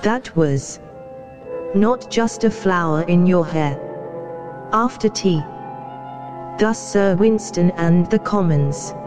That was not just a flower in your hair. After tea. Thus Sir Winston and the Commons.